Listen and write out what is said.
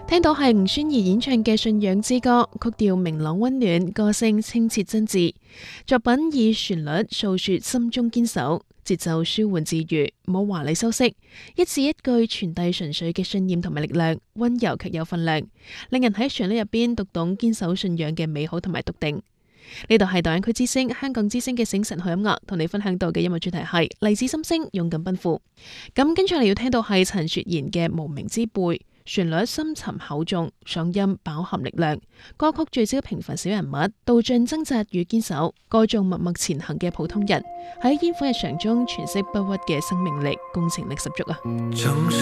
聽到係吳宣儀演唱嘅《信仰之歌》，曲調明朗溫暖，歌聲清澈真摯。作品以旋律訴說心中堅守，節奏舒緩自如，冇華麗修飾，一字一句傳遞純粹嘅信念同埋力量，溫柔卻有分量，令人喺旋律入邊讀懂堅守信仰嘅美好同埋篤定。呢度係大灣區之聲、香港之聲嘅醒晨好音樂，同你分享到嘅音樂主題係勵志心聲，勇敢奔赴。咁跟住嚟要聽到係陳雪賢嘅無名之輩。旋律深沉厚重，嗓音飽含力量。歌曲聚焦平凡小人物，道盡掙扎與堅守，歌頌默默前行嘅普通人，喺煙火日常中詮釋不屈嘅生命力，共情力十足啊！